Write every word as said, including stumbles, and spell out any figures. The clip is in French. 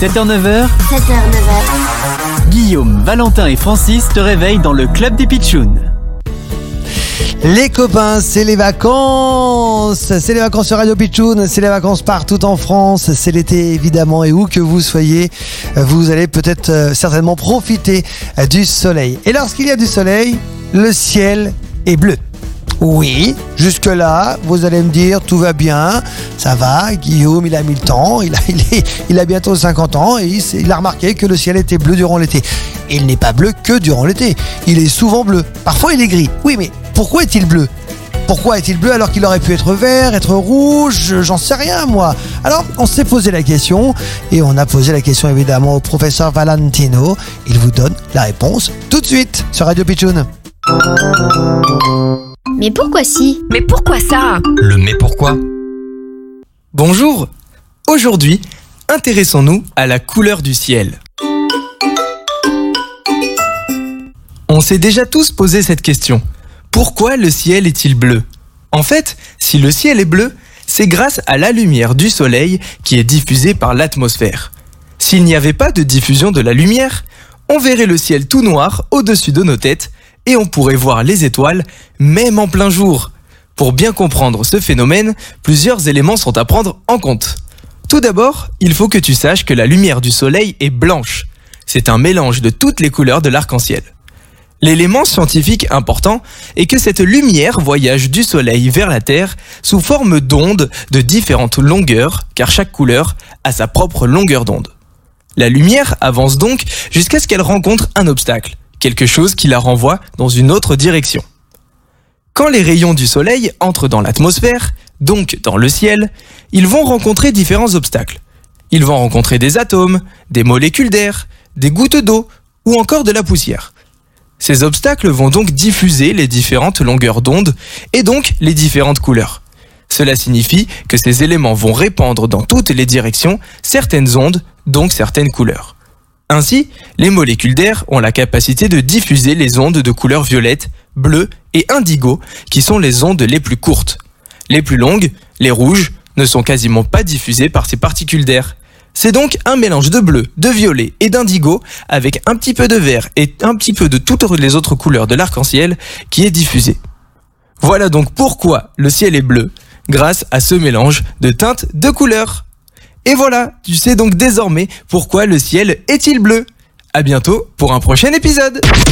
sept heures neuf heures, sept heures neuf heures. Guillaume, Valentin et Francis te réveillent dans le club des Pitchouns. Les copains, c'est les vacances, c'est les vacances sur Radio Pitchoun, c'est les vacances partout en France, c'est l'été évidemment, et où que vous soyez, vous allez peut-être euh, certainement profiter euh, du soleil. Et lorsqu'il y a du soleil, le ciel est bleu. Oui, jusque-là, vous allez me dire, tout va bien, ça va, Guillaume, il a mis le temps, il a, il est, il a bientôt cinquante ans, et il, il a remarqué que le ciel était bleu durant l'été. Et il n'est pas bleu que durant l'été, il est souvent bleu, parfois il est gris. Oui, mais pourquoi est-il bleu ? Pourquoi est-il bleu alors qu'il aurait pu être vert, être rouge ? J'en sais rien, moi. Alors, on s'est posé la question, et on a posé la question évidemment au professeur Valentino. Il vous donne la réponse tout de suite sur Radio Pitchoun. Mais pourquoi si ? Mais pourquoi ça ? Le mais pourquoi ? Bonjour. Aujourd'hui, intéressons-nous à la couleur du ciel. On s'est déjà tous posé cette question. Pourquoi le ciel est-il bleu ? En fait, si le ciel est bleu, c'est grâce à la lumière du soleil qui est diffusée par l'atmosphère. S'il n'y avait pas de diffusion de la lumière, on verrait le ciel tout noir au-dessus de nos têtes et on pourrait voir les étoiles même en plein jour. Pour bien comprendre ce phénomène, plusieurs éléments sont à prendre en compte. Tout d'abord, il faut que tu saches que la lumière du soleil est blanche. C'est un mélange de toutes les couleurs de l'arc-en-ciel. L'élément scientifique important est que cette lumière voyage du soleil vers la Terre sous forme d'ondes de différentes longueurs, car chaque couleur a sa propre longueur d'onde. La lumière avance donc jusqu'à ce qu'elle rencontre un obstacle, quelque chose qui la renvoie dans une autre direction. Quand les rayons du soleil entrent dans l'atmosphère, donc dans le ciel, ils vont rencontrer différents obstacles. Ils vont rencontrer des atomes, des molécules d'air, des gouttes d'eau ou encore de la poussière. Ces obstacles vont donc diffuser les différentes longueurs d'onde et donc les différentes couleurs. Cela signifie que ces éléments vont répandre dans toutes les directions certaines ondes, donc certaines couleurs. Ainsi, les molécules d'air ont la capacité de diffuser les ondes de couleur violette, bleue et indigo, qui sont les ondes les plus courtes. Les plus longues, les rouges, ne sont quasiment pas diffusées par ces particules d'air. C'est donc un mélange de bleu, de violet et d'indigo avec un petit peu de vert et un petit peu de toutes les autres couleurs de l'arc-en-ciel qui est diffusé. Voilà donc pourquoi le ciel est bleu, grâce à ce mélange de teintes de couleurs. Et voilà, tu sais donc désormais pourquoi le ciel est-il bleu. À bientôt pour un prochain épisode.